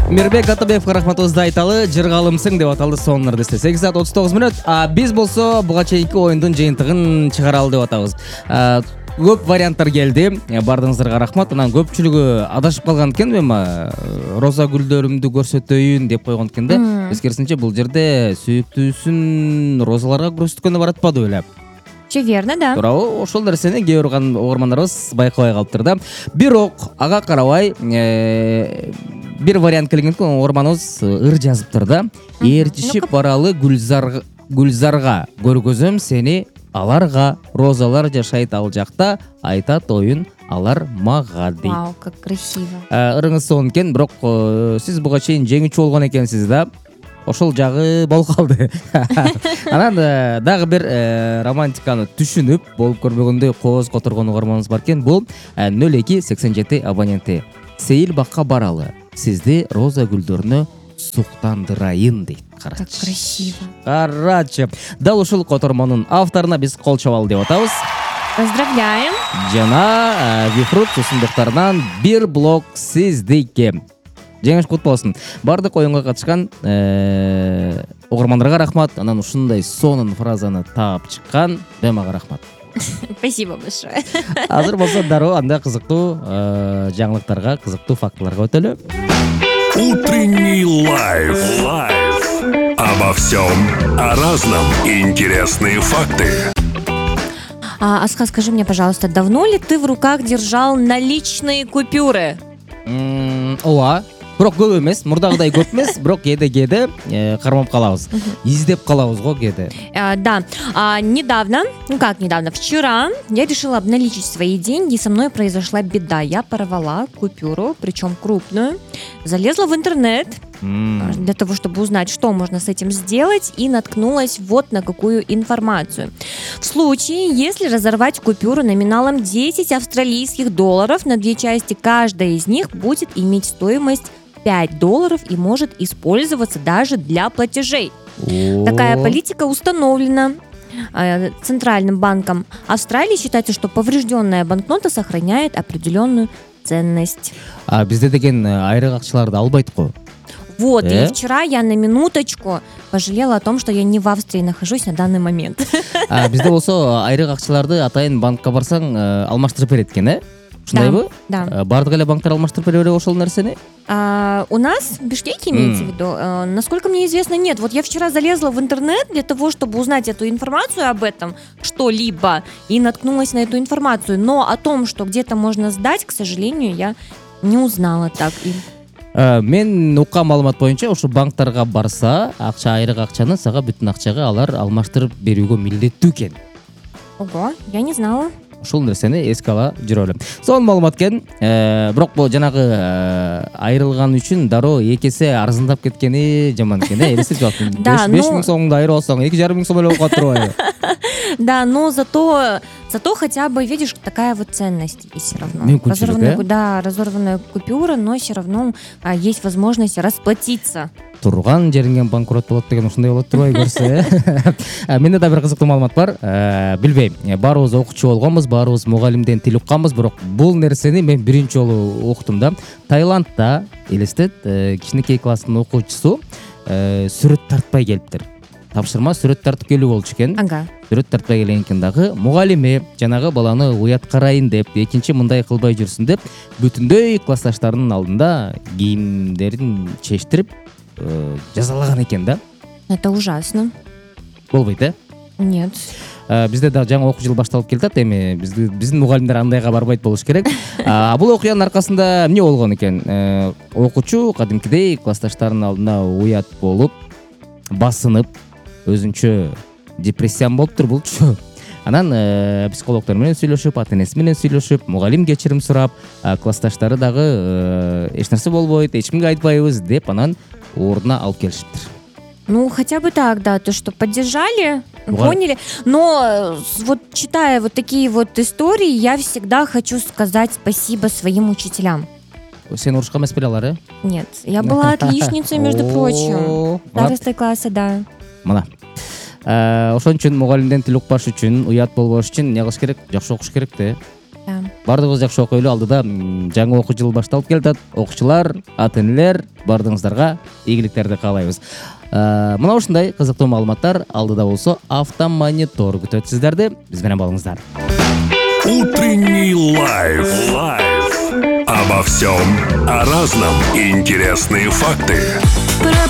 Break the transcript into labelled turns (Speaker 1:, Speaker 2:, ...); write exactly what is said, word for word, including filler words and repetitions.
Speaker 1: Мирбек Атабеков рахматыбызды айталы, жыргалымсың деп аталды сонунар десте. сегиз саат отуз тогуз мүнөт. А биз болсо буга чейинки оюндун жыйынтыгын чыгаралы деп атабыз. Көп варианттар келди. Бардыңыздарга рахмат. Анан көпчүлүгү адашып калган экен, эми роза гүлдөрүмдү көрсөтөйүн деп койгон экен да. Эскерисинче бул жерде сүйүктүүсүн розаларга көрсөткөнү баратпады беле.
Speaker 2: Все верно, да.
Speaker 1: Туурабы? Ошол нерсени кээ бир угармандарыбыз байкабай калыптыр да. Бирок ага карабай бир вариант келген экен, угарманыбыз ыр жазыптыр да. Ээрчишип баралы гүлзарга гүлзарга көргөзөм сени аларга, розалар жашайт ал жакта, айтат оюн алар мага дейт.
Speaker 2: Вау, как красиво.
Speaker 1: Ырыңыз сонун экен, бирок сиз буга чейин жеңүүчү болгон экенсиз да. Ошол жагы болуп калды. Анан дагы бир романтиканы түшүнүп, болуп көрбөгөндөй кооз которгон угарманыбыз бар экен. Бул нөл эки сексен жети абоненти. Сейил бакка баралы. Сизди роза гүлдөрүнө суктандырайын дейт. Карачы.
Speaker 2: Как красиво.
Speaker 1: Карачы. Дал ушул котормонун авторуна биз кол чабалы деп атабыз.
Speaker 2: Поздравляем.
Speaker 1: Жана Вифрут сусундуктарынан бир блок сиздики. Жеңиш кут болсун. Бардык оюнга катышкан угармандарга рахмат. Анан ушундай сонун фразаны таап чыккан Демага рахмат.
Speaker 2: Спасибо большое.
Speaker 1: Азыр болсо дароо анда кызыктуу жаңылыктарга, кызыктуу фактыларга өтөлү.
Speaker 3: Утренний лайф. Лайф. Обо всем, о разном. Интересные факты.
Speaker 2: А, Аска, скажи мне, пожалуйста, давно ли ты в руках держал наличные купюры?
Speaker 1: Ооба. Бирок көп эмес, мурдагыдай көп эмес, бирок кээде-кээде кармап калабыз. Издеп калабыз го кээде.
Speaker 2: Да. А, недавно, ну как недавно, вчера я решила обналичить свои деньги, и со мной произошла беда. Я порвала купюру, причем крупную, залезла в интернет mm. для того, чтобы узнать, что можно с этим сделать, и наткнулась вот на какую информацию. В случае, если разорвать купюру номиналом десять австралийских долларов на две части, каждая из них будет иметь стоимость пять долларов и может использоваться даже для платежей.
Speaker 1: О.
Speaker 2: Такая политика установлена э, Центральным банком Австралии. Считается, что поврежденная банкнота сохраняет определенную ценность.
Speaker 1: А бизде деген айрык акчаларды албайт го.
Speaker 2: Вот,
Speaker 1: э?
Speaker 2: и вчера я на минуточку пожалела о том, что я не в Австрии нахожусь на данный момент.
Speaker 1: А бизде болсо айрык акчаларды атайын банкка барсаң алмаштырып берет экен, э? Ушундайбы?
Speaker 2: Да.
Speaker 1: Бардык эле банктар алмаштырып бере берет ошол нерсени?
Speaker 2: А, у нас в Бишкеке имеется
Speaker 1: Mm.
Speaker 2: в виду? А, насколько мне известно, нет. Вот я вчера залезла в интернет для того, чтобы узнать эту информацию об этом, что-либо, и наткнулась на эту информацию. Но о том, что где-то можно сдать, к сожалению, я не узнала так. И...
Speaker 1: Мен уккан маалымат боюнча ушу банктарга барса, акча айрык акчаны сага бүтүн акчага алар алмаштырып берүүгө милдеттүү экен.
Speaker 2: Ого, я не знала.
Speaker 1: Ушул нерсени эске ала жүрөлү. Сонун маалымат экен. Бирок бул жанагы айрылган үчүн дароо эки эсе арзандап кеткени жаман экен, э? Элестетип жатам. беш миң сомду айырып алсаң, эки жарым миң сом эле болуп калат турбайбы?
Speaker 2: Да, но зато, зато хотя бы, видишь, такая вот ценность есть все равно.
Speaker 1: Разорванная,
Speaker 2: да, разорванная купюра, но все равно а, есть возможность расплатиться.
Speaker 1: Турган жериңен банкрот болот деген ушундай болот турбайбы көрсө, э? Менде да бир кызыктуу маалымат бар. Билбейм, баарыбыз окуучу болгонбуз, баарыбыз мугалимден тил укканбыз, бирок бул нерсени мен биринчи жолу уктум да. Таиландда, элестет, кичинекей класстын окуучусу сүрөт тартпай келиптир. Тапшырма сүрөт тартып келүү болчу экен.
Speaker 2: Ага.
Speaker 1: Сүрөт тартпай келген экен дагы. Мугалими жанагы баланы уят карайын деп, экинчи мындай кылбай жүрсүн деп, бүтүндөй классташтарынын алдында кийимдерин чечтирип жазалаган экен да.
Speaker 2: Это ужасно.
Speaker 1: Болбойт, э?
Speaker 2: Нет.
Speaker 1: Бизде да жаңы окуу жыл башталып келатат, эми биздин мугалимдер андайга барбайт болуш керек. Бул окуянын аркасында эмне болгон экен? Окуучу кадимкидей классташтарынын алдында уят болуп, басынып, өзүнчө депрессиян болуптур булчу. Анан психологдор менен сүйлөшүп, ата-энеси менен сүйлөшүп, мугалим кечирим сурап, классташтары дагы эч нерсе болбойт, эч кимге айтпайбыз деп анан ордуна алып келишиптир.
Speaker 2: Ну, хотя бы так, да, то, что поддержали, Мугал... поняли. Но вот читая вот такие вот истории, я всегда хочу сказать спасибо своим учителям.
Speaker 1: Сен урушка эмес беле алар, э?
Speaker 2: Нет, я была отличницей, между прочим. Старостой класса, да.
Speaker 1: Мына. Ошон үчүн мугалимден тил укпаш үчүн, уят болбош үчүн эмне кылыш керек? Жакшы окуш керек да.
Speaker 2: Да.
Speaker 1: баардыгыбыз жакшы окуйлу. Алдыда м, жаңы окуу жылы башталып келатат. Окуучулар, ата энелер, баардыгыңыздарга ийгиликтерди каалайбыз. Э, Мына ушундай кызыктуу маалыматтар алдыда болсо автомонитор күтөт сиздерди. Биз менен болуңуздар.
Speaker 3: Утренний лайф. Лайф. Обо всем, о разном. Интересные факты.